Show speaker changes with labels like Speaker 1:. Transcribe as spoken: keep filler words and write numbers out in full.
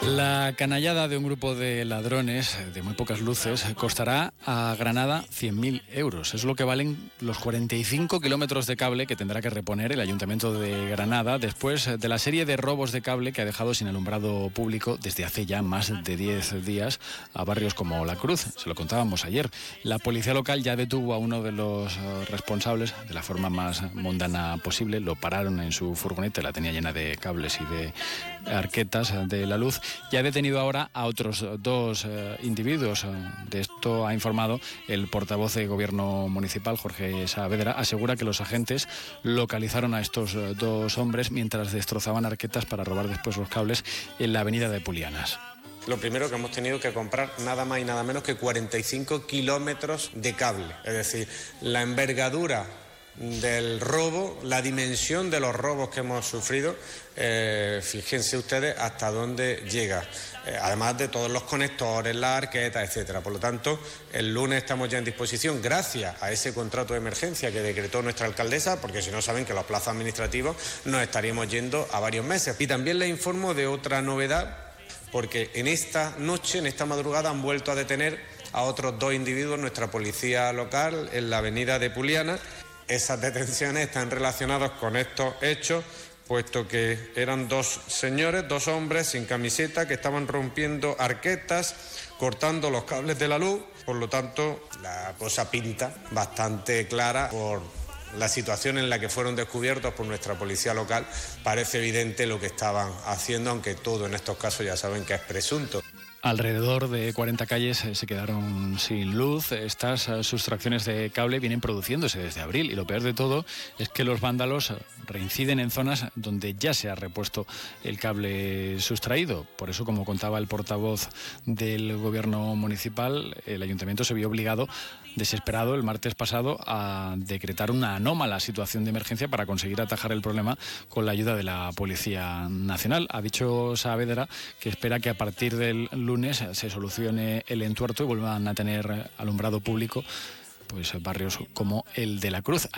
Speaker 1: La canallada de un grupo de ladrones de muy pocas luces costará a Granada cien mil euros. Es lo que valen los cuarenta y cinco kilómetros de cable que tendrá que reponer el Ayuntamiento de Granada después de la serie de robos de cable que ha dejado sin alumbrado público desde hace ya más de diez días a barrios como La Cruz. Se lo contábamos ayer. La policía local ya detuvo a uno de los responsables de la forma más mundana posible. Lo pararon en su furgoneta, la tenía llena de cables y de arquetas de la luz. Ya ha detenido ahora a otros dos eh, individuos. De esto ha informado el portavoz de Gobierno Municipal, Jorge Saavedra. Asegura que los agentes localizaron a estos eh, dos hombres mientras destrozaban arquetas para robar después los cables en la avenida de Pulianas.
Speaker 2: Lo primero, que hemos tenido que comprar nada más y nada menos que cuarenta y cinco kilómetros de cable. Es decir, la envergadura del robo, la dimensión de los robos que hemos sufrido, eh, fíjense ustedes hasta dónde llega, eh, además de todos los conectores, las arquetas, etcétera. Por lo tanto, el lunes estamos ya en disposición, gracias a ese contrato de emergencia que decretó nuestra alcaldesa, porque si no saben que los plazos administrativos nos estaríamos yendo a varios meses. Y también les informo de otra novedad, porque en esta noche, en esta madrugada, han vuelto a detener a otros dos individuos, nuestra policía local, en la avenida de Puliana. Esas detenciones están relacionadas con estos hechos, puesto que eran dos señores, dos hombres sin camiseta, que estaban rompiendo arquetas, cortando los cables de la luz. Por lo tanto, la cosa pinta bastante clara por la situación en la que fueron descubiertos por nuestra policía local. Parece evidente lo que estaban haciendo, aunque todo en estos casos ya saben que es presunto.
Speaker 1: Alrededor de cuarenta calles se quedaron sin luz. Estas sustracciones de cable vienen produciéndose desde abril y lo peor de todo es que los vándalos reinciden en zonas donde ya se ha repuesto el cable sustraído. Por eso, como contaba el portavoz del Gobierno Municipal, el Ayuntamiento se vio obligado, desesperado, el martes pasado a decretar una anómala situación de emergencia para conseguir atajar el problema con la ayuda de la Policía Nacional. Ha dicho Saavedra que espera que a partir del lunes se solucione el entuerto y vuelvan a tener alumbrado público pues barrios como el de La Cruz.